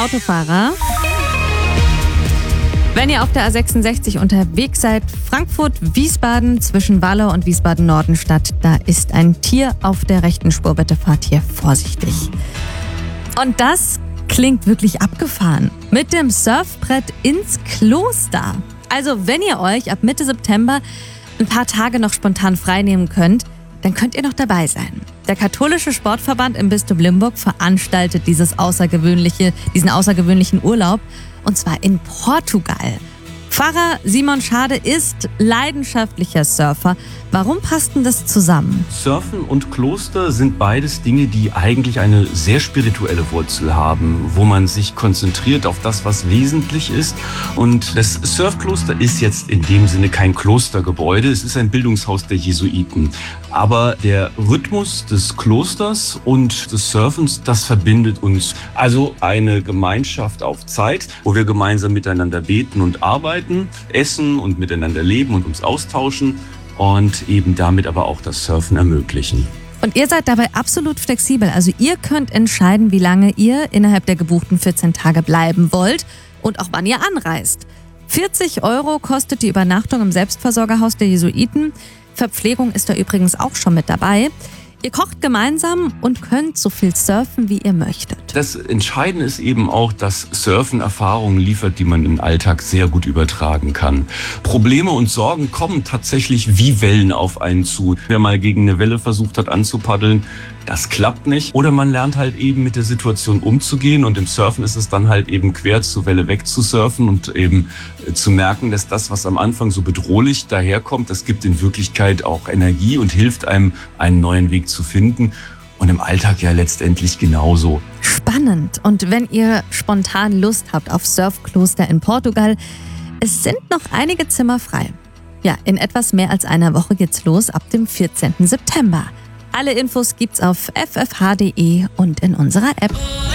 Autofahrer. Wenn ihr auf der A66 unterwegs seid, Frankfurt-Wiesbaden zwischen Wallau und Wiesbaden-Nordenstadt, da ist ein Tier auf der rechten Spur. Bitte fahrt hier vorsichtig. Und das klingt wirklich abgefahren. Mit dem Surfbrett ins Kloster. Also wenn ihr euch ab Mitte September ein paar Tage noch spontan freinehmen könnt, dann könnt ihr noch dabei sein. Der katholische Sportverband im Bistum Limburg veranstaltet diesen außergewöhnlichen Urlaub, und zwar in Portugal. Pfarrer Simon Schade ist leidenschaftlicher Surfer. Warum passt denn das zusammen? Surfen und Kloster sind beides Dinge, die eigentlich eine sehr spirituelle Wurzel haben, wo man sich konzentriert auf das, was wesentlich ist. Und das Surfkloster ist jetzt in dem Sinne kein Klostergebäude, es ist ein Bildungshaus der Jesuiten. Aber der Rhythmus des Klosters und des Surfens, das verbindet uns. Also eine Gemeinschaft auf Zeit, wo wir gemeinsam miteinander beten und arbeiten, essen und miteinander leben und uns austauschen und eben damit aber auch das Surfen ermöglichen. Und ihr seid dabei absolut flexibel. Also ihr könnt entscheiden, wie lange ihr innerhalb der gebuchten 14 Tage bleiben wollt und auch wann ihr anreist. 40 € kostet die Übernachtung im Selbstversorgerhaus der Jesuiten. Verpflegung ist da übrigens auch schon mit dabei. Ihr kocht gemeinsam und könnt so viel surfen, wie ihr möchtet. Das Entscheidende ist eben auch, dass Surfen Erfahrungen liefert, die man im Alltag sehr gut übertragen kann. Probleme und Sorgen kommen tatsächlich wie Wellen auf einen zu. Wer mal gegen eine Welle versucht hat anzupaddeln, das klappt nicht. Oder man lernt halt eben mit der Situation umzugehen, und im Surfen ist es dann halt eben quer zur Welle weg zu surfen und eben zu merken, dass das, was am Anfang so bedrohlich daherkommt, das gibt in Wirklichkeit auch Energie und hilft einem, einen neuen Weg zu finden. Und im Alltag ja letztendlich genauso. Spannend. Und wenn ihr spontan Lust habt auf Surfkloster in Portugal, es sind noch einige Zimmer frei. Ja, in etwas mehr als einer Woche geht's los ab dem 14. September. Alle Infos gibt's auf ffh.de und in unserer App.